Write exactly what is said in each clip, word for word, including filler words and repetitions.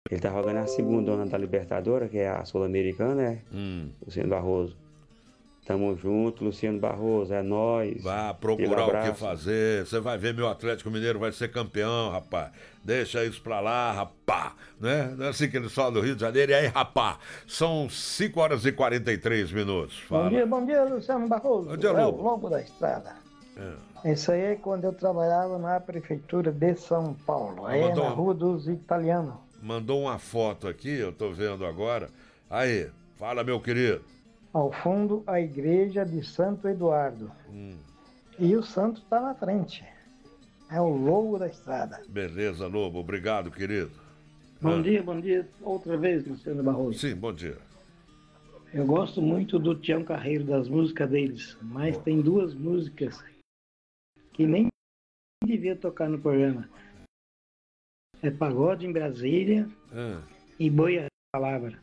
Ele tá jogando a segunda da Libertadores, que é a Sul-Americana, né? Hum. Luciano Barroso. Tamo junto, Luciano Barroso, é nóis. Vá procurar o que fazer. Você vai ver, meu Atlético Mineiro vai ser campeão, rapaz. Deixa isso pra lá, rapá. Né? Não é assim que eles falam do Rio de Janeiro. E aí, rapá? São cinco horas e quarenta e três minutos. Fala. Bom dia, bom dia, Luciano Barroso. Bom dia, é o Lobo. Longo da Estrada. É. Isso aí é quando eu trabalhava na prefeitura de São Paulo. Aí Mandou- na Rua dos Italianos. Mandou uma foto aqui, eu tô vendo agora. Aí, fala, meu querido. Ao fundo, a igreja de Santo Eduardo. Hum. E o santo está na frente. É o Longo da Estrada. Beleza, Lobo. Obrigado, querido. Bom Ah. dia, bom dia. Outra vez, Luciano Barroso. Sim, bom dia. Eu gosto muito do Tião Carreiro, das músicas deles. Mas tem duas músicas que nem devia tocar no programa. É Pagode em Brasília Ah. e Boia Palavra.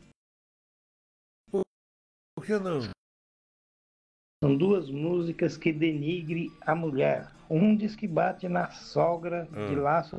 Por que não? São duas músicas que denigre a mulher. Um diz que bate na sogra Ah. de laço.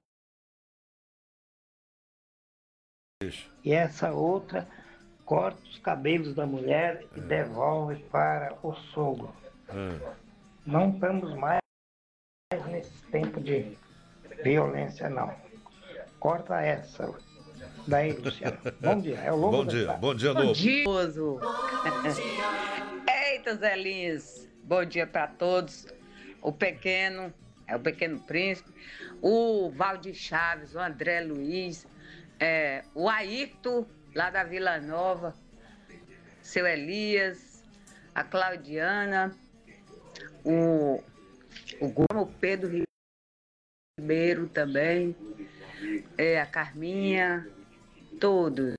Deixa. E essa outra corta os cabelos da mulher e devolve para o sogro. Ah. Não estamos mais nesse tempo de violência, não. Corta essa. Daí, Luciano. Bom dia. É o Lobo Bom da dia, Estrada. bom dia, Bom Lobo. dia, Oso. Eita, Zé Lins. Bom dia para todos. O pequeno, é o Pequeno Príncipe, o Valdir Chaves, o André Luiz, é, o Ayrton, lá da Vila Nova, seu Elias, a Claudiana, o, o Gomes, o Pedro Ribeiro também, é, a Carminha, todos.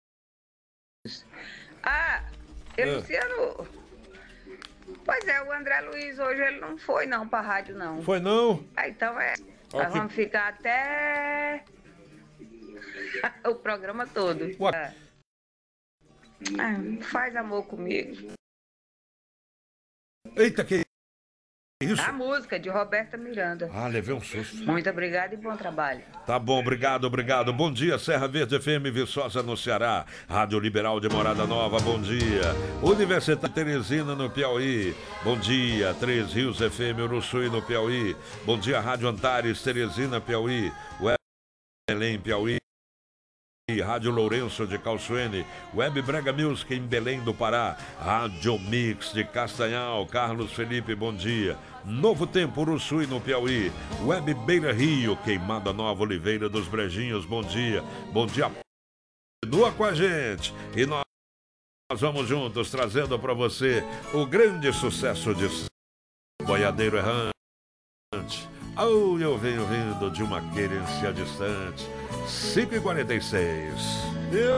Ah, e É. Luciano, pois é, o André Luiz hoje ele não foi não pra rádio não. Foi não? Ah, então é, Ó, nós que- vamos ficar até o programa todo. Ué. É. Ah, faz amor comigo. Eita, que isso? A música de Roberta Miranda. Ah, levei um susto. Muito obrigada e bom trabalho. Tá bom, obrigado, obrigado. Bom dia, Serra Verde F M, Viçosa no Ceará. Rádio Liberal de Morada Nova, bom dia. Universidade Teresina no Piauí. Bom dia, Três Rios F M, Uruçuí no Piauí. Bom dia, Rádio Antares, Teresina, Piauí. Web Belém, Piauí. Rádio Lourenço de Calçoene, Web Brega Music em Belém do Pará, Rádio Mix de Castanhal, Carlos Felipe, bom dia. Novo Tempo, Uruçuí no Piauí, Web Beira Rio, Queimada Nova Oliveira dos Brejinhos, bom dia. Bom dia, continua com a gente e nós vamos juntos trazendo para você o grande sucesso de Boiadeiro Errante. Oh, eu venho vindo de uma querência distante. cinco e quarenta e seis.